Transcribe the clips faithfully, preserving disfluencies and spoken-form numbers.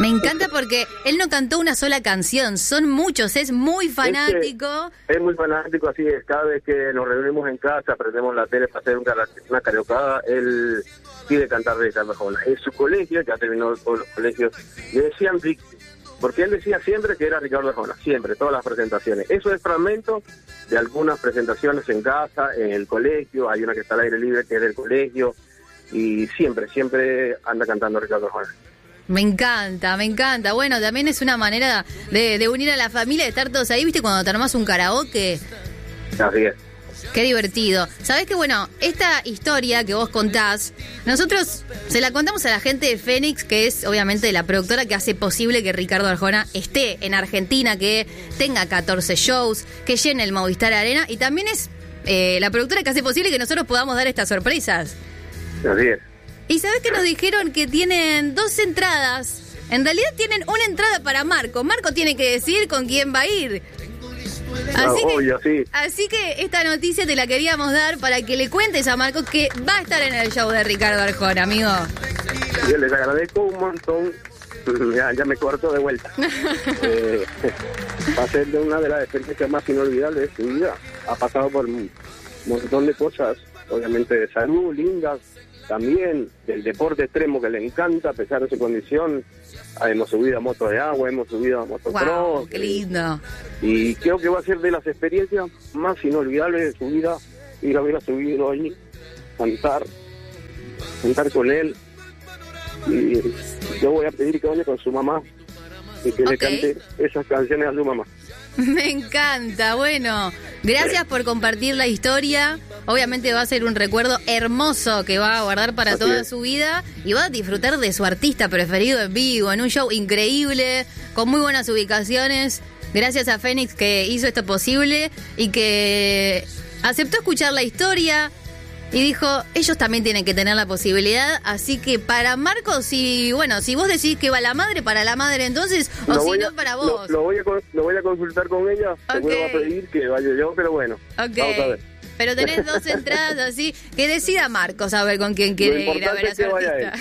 Me encanta porque él no cantó una sola canción, son muchos, es muy fanático. Es, que es muy fanático, así es, cada vez que nos reunimos en casa, prendemos la tele para hacer una, una karaokeada, él pide cantar de Ricardo Arjona. En su colegio, ya terminó todos los colegios, le decían, porque él decía siempre que era Ricardo Arjona, siempre, todas las presentaciones. Eso es fragmento de algunas presentaciones en casa, en el colegio, hay una que está al aire libre que es del colegio, y siempre, siempre anda cantando Ricardo Arjona. Me encanta, me encanta. Bueno, también es una manera de, de unir a la familia, de estar todos ahí, ¿viste? Cuando te armás un karaoke. Así es. Qué divertido. ¿Sabés que, bueno, esta historia que vos contás, nosotros se la contamos a la gente de Fénix, que es obviamente la productora que hace posible que Ricardo Arjona esté en Argentina, que tenga catorce shows, que llene el Movistar Arena, y también es eh, la productora que hace posible que nosotros podamos dar estas sorpresas. Así es. ¿Y sabés que nos dijeron que tienen dos entradas? En realidad tienen una entrada para Marco. Marco tiene que decidir con quién va a ir. Así, no, que, obvio, sí. así que esta noticia te la queríamos dar para que le cuentes a Marco que va a estar en el show de Ricardo Arjona, amigo. Yo les agradezco un montón. Ya, ya me corto de vuelta. eh, va a ser de una de las experiencias más inolvidables de su vida. Ha pasado por un montón de cosas, obviamente de salud, lindas, también del deporte extremo que le encanta, a pesar de su condición. Hemos subido a moto de agua, hemos subido a motocross. Wow, qué lindo. Y creo que va a ser de las experiencias más inolvidables de su vida, ir a ver a subido ahí, cantar, cantar con él. Y yo voy a pedir que vaya con su mamá y que okay. le cante esas canciones a su mamá. Me encanta, bueno, gracias por compartir la historia. Obviamente va a ser un recuerdo hermoso que va a guardar para Así toda es. su vida y va a disfrutar de su artista preferido en vivo, en un show increíble, con muy buenas ubicaciones. Gracias a Fénix que hizo esto posible y que aceptó escuchar la historia y dijo, ellos también tienen que tener la posibilidad, así que para Marcos, si bueno, si vos decís que va la madre, para la madre entonces, o si no, para vos. Lo, lo, voy a, lo voy a consultar con ella, okay. te vuelvo a pedir que vaya yo, pero bueno, okay. vamos a ver. Pero tenés dos entradas así, que decida Marcos a ver con quién quiere ir a ver a su artista.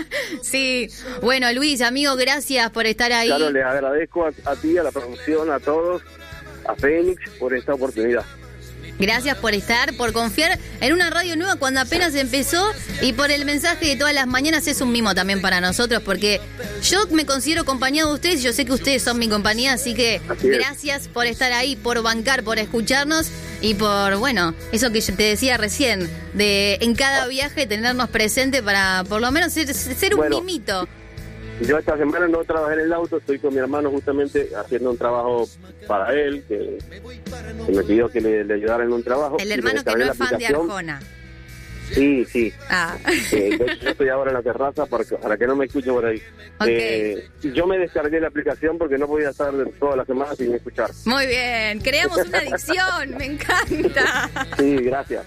Sí, bueno, Luis, amigo, gracias por estar ahí. Claro, les agradezco a, a ti, a la producción, a todos, a Fénix, por esta oportunidad. Gracias por estar, por confiar en una radio nueva cuando apenas empezó y por el mensaje de todas las mañanas. Es un mimo también para nosotros porque yo me considero acompañado de ustedes y yo sé que ustedes son mi compañía, así que así gracias por estar ahí, por bancar, por escucharnos y por, bueno, eso que yo te decía recién, de en cada viaje tenernos presente para por lo menos ser, ser un bueno. mimito. Yo esta semana no trabajé en el auto, estoy con mi hermano justamente haciendo un trabajo para él, que, que me pidió que le, le ayudara en un trabajo. El hermano que no es fan de Arjona. Sí, sí. Ah. Eh, yo estoy ahora en la terraza para que, para que no me escuche por ahí. Okay. Eh, yo me descargué la aplicación porque no podía estar toda la semana sin escuchar. Muy bien, creamos una adicción, me encanta. Sí, gracias.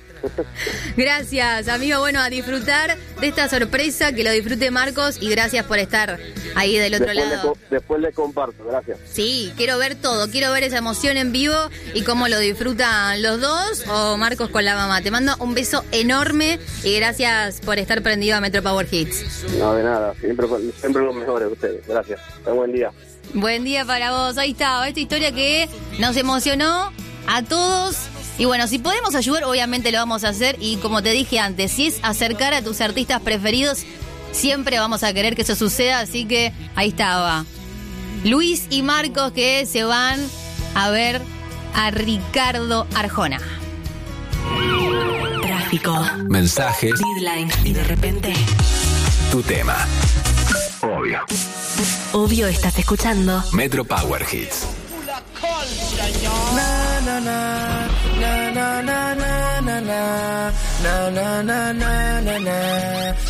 Gracias, amigo. Bueno, a disfrutar de esta sorpresa, que lo disfrute Marcos y gracias por estar ahí del otro después lado. Le, después le comparto, gracias. Sí, quiero ver todo, quiero ver esa emoción en vivo y cómo lo disfrutan los dos o Marcos con la mamá. Te mando un beso enorme y gracias por estar prendido a Metro Power Hits. No, de nada, siempre, siempre los mejores ustedes. Gracias, un buen día. Buen día para vos. Ahí está, esta historia que nos emocionó a todos. Y bueno, si podemos ayudar, obviamente lo vamos a hacer. Y como te dije antes, si es acercar a tus artistas preferidos, siempre vamos a querer que eso suceda. Así que ahí estaba Luis y Marcos, que se van a ver a Ricardo Arjona. Tráfico, mensajes, deadline y de repente tu tema. Obvio. Obvio estás escuchando Metro Power Hits. Na na na na na na na na na na na na na